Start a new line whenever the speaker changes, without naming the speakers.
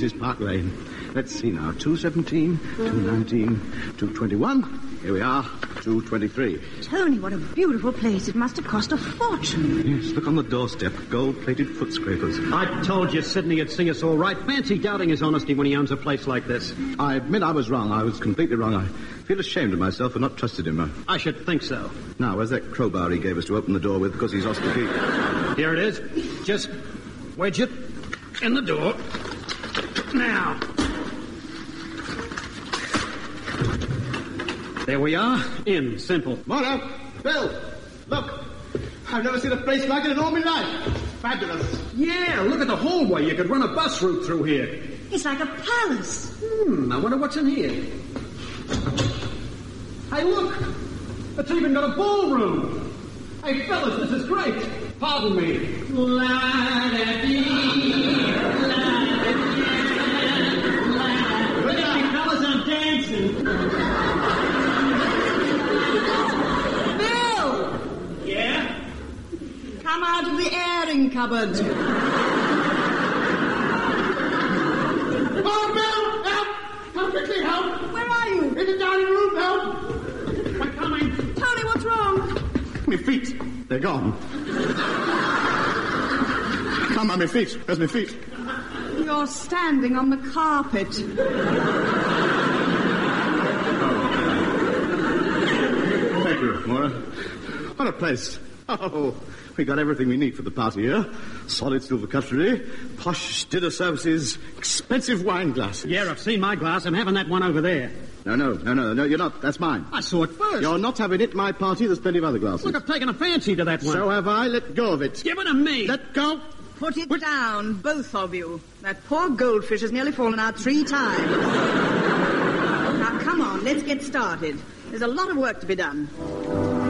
Mrs. Park Lane. Let's see now. 217, 219, 221. Here we are, 223.
Tony, what a beautiful place. It must have cost a fortune.
Yes, look on the doorstep. Gold-plated foot scrapers.
I told you Sidney would see us all right. Fancy doubting his honesty when he owns a place like this.
I admit I was wrong. I was completely wrong. I feel ashamed of myself for not trusting him.
I should think so.
Now, where's that crowbar he gave us to open the door with because he's lost the key?
Here it is. Just wedge it in the door. Now. There we are. In. Simple.
Mona! Bill! Look! I've never seen a place like it in all my life. Fabulous.
Yeah, look at the hallway. You could run a bus route through here.
It's like a palace.
I wonder what's in here. Hey, look! It's even got a ballroom. Hey, fellas, this is great. Pardon me. Look at me, fellas, I'm dancing.
Bill!
Yeah?
Come out of the airing cupboard.
Oh, Bill! Help! Come quickly, help!
Where are you?
In the dining room, help!
I'm coming.
Tony, what's wrong?
My feet. They're gone. Come on, my feet. Where's my feet?
You're standing on the carpet.
Thank you, Mora. What a place. Oh, we got everything we need for the party here. Solid silver cutlery, posh dinner services, expensive wine glasses.
Yeah, I've seen my glass. I'm having that one over there.
No, you're not. That's mine.
I saw it first.
You're not having it. My party, there's plenty of other glasses.
Look, I've taken a fancy to that one.
So have I. Let go of it.
Give it to me.
Let go.
Put it down, both of you. That poor goldfish has nearly fallen out 3 times. Now, come on, let's get started. There's a lot of work to be done.